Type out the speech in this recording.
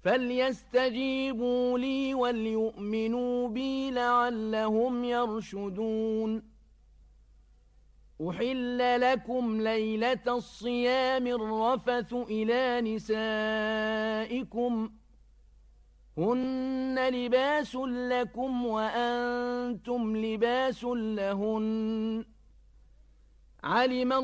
فليستجيبوا لي وليؤمنوا بي لعلهم يرشدون أحل لكم ليلة الصيام الرفث إلى نسائكم هن لباس لكم وأنتم لباس لهن علم